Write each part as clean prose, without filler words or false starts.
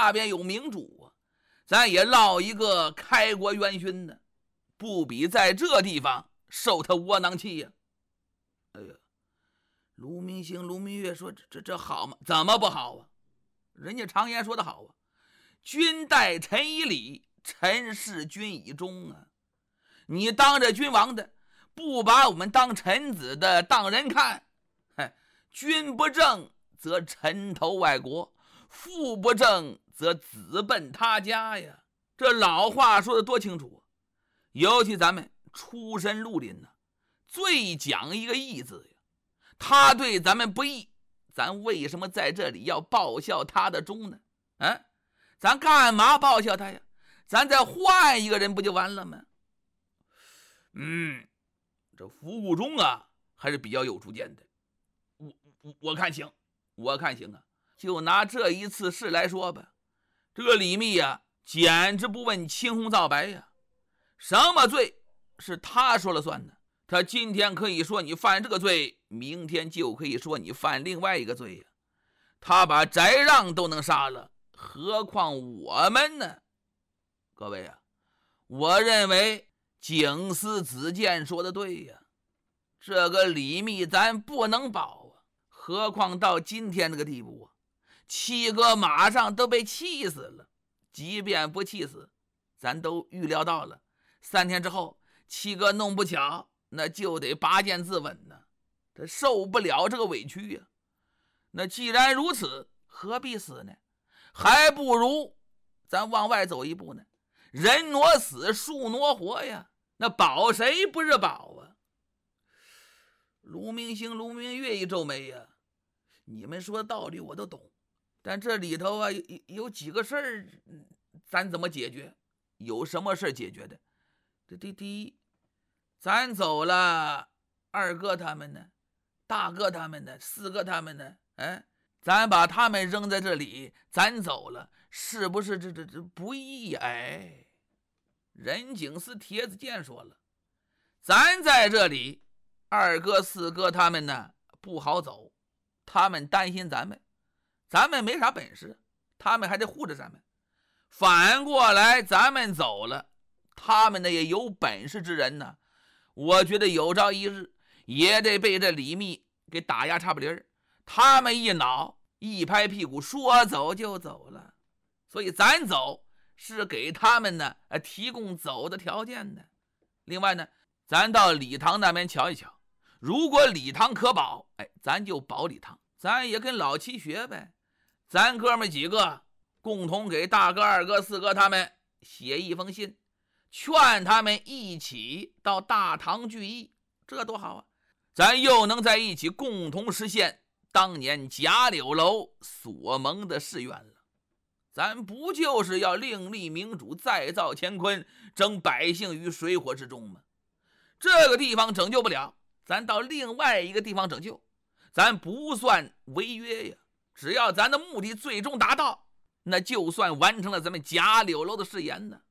那边有明主啊，咱也落一个开国元勋呢，不比在这地方受他窝囊气呀。哎呀，卢明星、卢明月说这好吗？怎么不好啊？人家常言说得好啊，君待臣以礼，臣事君以忠啊。你当着君王的，不把我们当臣子的当人看，君不正则臣投外国，父不正则子奔他家呀。这老话说的多清楚啊！尤其咱们出身绿林呢，最讲一个义字呀。他对咱们不义，咱为什么在这里要报效他的忠呢？咱干嘛报效他呀？咱再换一个人不就完了吗？这福顾中啊还是比较有主见的。我看行，啊。就拿这一次事来说吧，这个李密啊，简直不问青红皂白呀，什么罪是他说了算呢？他今天可以说你犯这个罪，明天就可以说你犯另外一个罪呀。他把翟让都能杀了，何况我们呢？各位啊，我认为景思子建说的对呀，这个李密咱不能保啊，何况到今天这个地步啊，七哥马上都被气死了。即便不气死，咱都预料到了，3天之后七哥弄不巧那就得拔剑自刎呢，他受不了这个委屈呀。那既然如此，何必死呢？还不如咱往外走一步呢，人挪死，树挪活呀，那保谁不是保啊？卢明星、卢明月一皱眉呀，你们说的道理我都懂，但这里头啊有几个事儿，咱怎么解决？有什么事解决的？第一，咱走了，二哥他们呢？大哥他们呢？四哥他们呢？咱把他们扔在这里，咱走了，是不是这不义？任景思铁子健说了，咱在这里，二哥四哥他们呢不好走，他们担心咱们没啥本事，他们还得护着咱们。反过来咱们走了，他们呢也有本事之人呢，我觉得有朝一日也得被这李密给打压差不离儿，他们一恼一拍屁股说走就走了。所以咱走是给他们呢提供走的条件的。另外呢，咱到礼堂那边瞧一瞧，如果礼堂可保，咱就保礼堂。咱也跟老七学呗，咱哥们几个共同给大哥、二哥、四哥他们写一封信，劝他们一起到大堂聚义，这多好啊！咱又能在一起共同实现当年贾柳楼所蒙的誓愿了。咱不就是要另立明主，再造乾坤，征百姓于水火之中吗？这个地方拯救不了，咱到另外一个地方拯救，咱不算违约呀。只要咱的目的最终达到，那就算完成了咱们贾柳楼的誓言呢。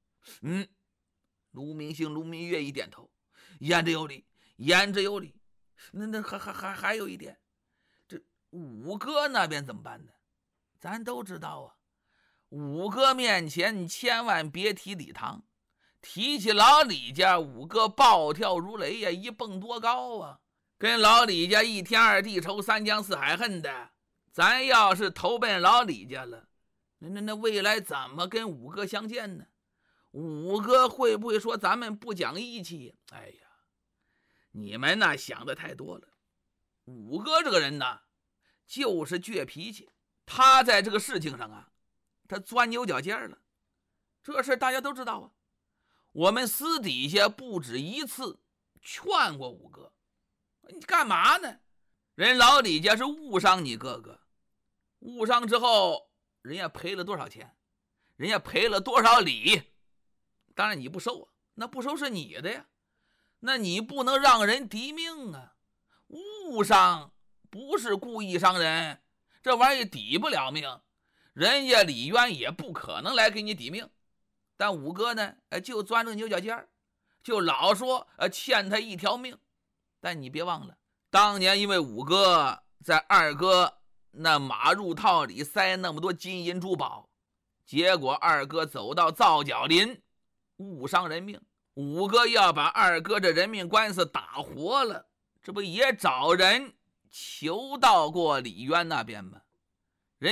卢明星、卢明月一点头，言之有理，言之有理。那还有一点，这五哥那边怎么办呢？咱都知道啊，五哥面前你千万别提礼堂，提起老李家，五哥暴跳如雷呀，一蹦多高啊，跟老李家一天二地仇，三江四海恨的。咱要是投奔老李家了，那未来怎么跟五哥相见呢？五哥会不会说咱们不讲义气？你们呢想的太多了。五哥这个人呢就是倔脾气，他在这个事情上啊他钻牛角尖了，这事大家都知道啊。我们私底下不止一次劝过五哥，你干嘛呢？人老李家是误伤你哥哥，误伤之后人家赔了多少钱，人家赔了多少礼，当然你不收啊，那不收是你的呀，那你不能让人抵命啊。误伤不是故意伤人，这玩意抵不了命，人家李渊也不可能来给你抵命。但五哥呢就钻这个牛角尖，就老说欠他一条命。但你别忘了，当年因为五哥在二哥那马入套里塞那么多金银珠宝， 结果二哥走到皂角林，误伤人命。五哥要把二哥这人命官司打活了，这不也找人求到过李渊那边吗？